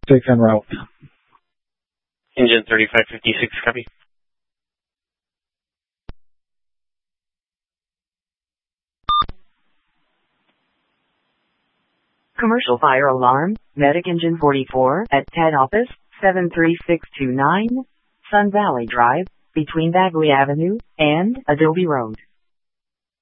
6 en route. Engine 3556, copy. Commercial fire alarm, Medic Engine 44 at TED Office, 73629, Sun Valley Drive, between Bagley Avenue and Adobe Road.